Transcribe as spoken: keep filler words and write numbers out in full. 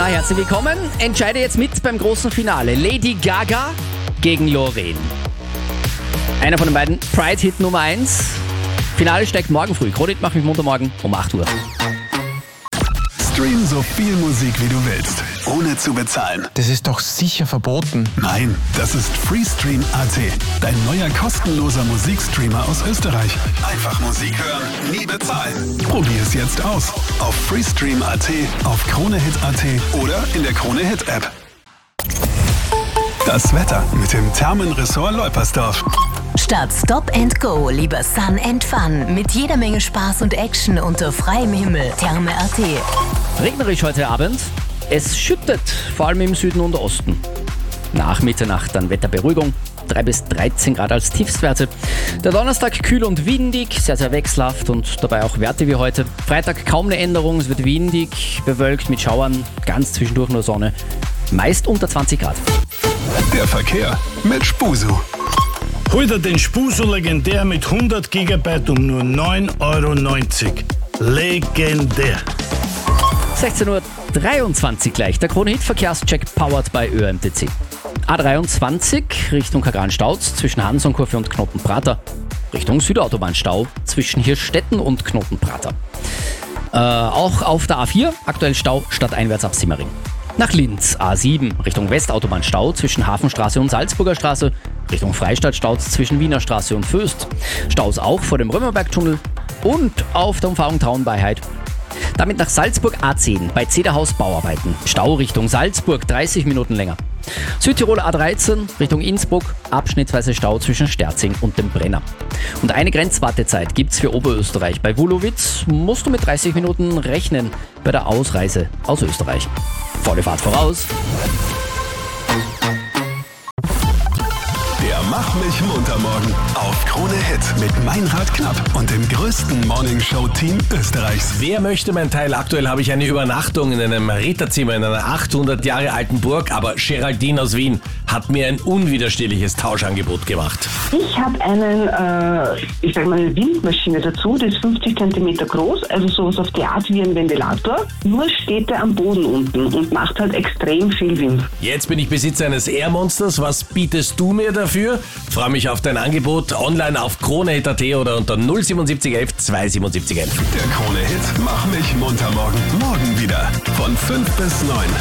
Na, herzlich willkommen. Entscheide jetzt mit beim großen Finale. Lady Gaga gegen Loreen. Einer von den beiden, Pride-Hit Nummer eins. Finale steigt morgen früh. Kronit macht mich munter morgen um acht Uhr. Stream so viel Musik wie du willst, ohne zu bezahlen. Das ist doch sicher verboten. Nein, das ist Freestream Punkt a t, dein neuer kostenloser Musikstreamer aus Österreich. Einfach Musik hören, nie bezahlen. Probier es jetzt aus. Auf Freestream Punkt a t, auf Kronehit Punkt a t oder in der Kronehit App. Das Wetter mit dem Thermenressort Leupersdorf. Statt Stop and Go lieber Sun and Fun mit jeder Menge Spaß und Action unter freiem Himmel. Therme Punkt a t. Regnerisch heute Abend. Es schüttet, vor allem im Süden und Osten. Nach Mitternacht dann Wetterberuhigung. drei bis dreizehn Grad als Tiefstwerte. Der Donnerstag kühl und windig, sehr, sehr wechselhaft und dabei auch Werte wie heute. Freitag kaum eine Änderung, es wird windig, bewölkt mit Schauern, ganz zwischendurch nur Sonne. Meist unter zwanzig Grad. Der Verkehr mit Spusu. Hol dir den Spusu legendär mit hundert Gigabyte um nur neun Euro neunzig. Legendär. sechzehn Uhr dreiundzwanzig gleich. Der Krone-Hit-Verkehrscheck powered by Ö M T C. A dreiundzwanzig Richtung Kagran-Stauz zwischen Hansonkurve und Knotenprater. Richtung Südautobahnstau zwischen Hirstetten und Knotenprater. Äh, auch auf der A vier aktuell Stau stadteinwärts ab Simmering. Nach Linz A sieben Richtung Westautobahn-Stau zwischen Hafenstraße und Salzburger Straße, Richtung Freistadt-Stau zwischen Wiener Straße und Föst. Staus auch vor dem Römerbergtunnel und auf der Umfahrung Traunbeiheit. Damit nach Salzburg A zehn bei Zederhaus Bauarbeiten. Stau Richtung Salzburg dreißig Minuten länger. Südtirol A dreizehn Richtung Innsbruck, abschnittsweise Stau zwischen Sterzing und dem Brenner. Und eine Grenzwartezeit gibt's für Oberösterreich. Bei Wulowitz musst du mit dreißig Minuten rechnen bei der Ausreise aus Österreich. Volle Fahrt voraus. Der Mach mich munter morgen auf Krone Hit mit Meinrad Knapp und dem größten Morningshow-Team Österreichs. Wer möchte mein Teil? Aktuell habe ich eine Übernachtung in einem Ritterzimmer in einer achthundert Jahre alten Burg, aber Geraldine aus Wien hat mir ein unwiderstehliches Tauschangebot gemacht. Ich habe einen, äh, ich sag mal, eine Windmaschine dazu, die ist fünfzig Zentimeter groß, also sowas auf die Art wie ein Ventilator, nur steht er am Boden unten und macht halt extrem viel Wind. Jetzt bin ich Besitzer eines Air-Monsters. Was bietest du mir dafür? Freue mich auf dein Angebot online auf Kronehit Punkt a t oder unter null siebenundsiebzig elf zweihundertsiebenundsiebzig elf. Der Krone Hit Mach mich munter morgen. Morgen wieder von fünf bis neun.